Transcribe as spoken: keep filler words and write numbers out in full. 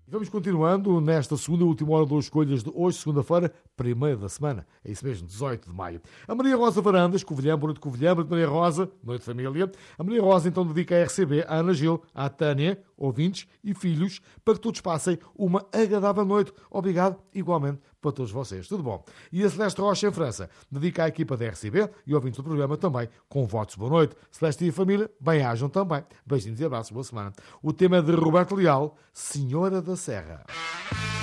Vamos continuando nesta segunda e última hora das escolhas de hoje, segunda-feira, primeira da semana. É isso mesmo, dezoito de maio. A Maria Rosa Varandas, Covilhã, boa noite Covilhã, boa noite Maria Rosa, noite família. A Maria Rosa então dedica a R C B, a Ana Gil, à Tânia, ouvintes e filhos, para que todos passem uma agradável noite. Obrigado, igualmente, para todos vocês. Tudo bom? E a Celeste Rocha, em França, dedica à equipa da R C B e ouvintes do programa também, com votos boa noite. Celeste e a família, bem-ajam também. Beijinhos e abraços, boa semana. O tema é de Roberto Leal, Senhora da Serra.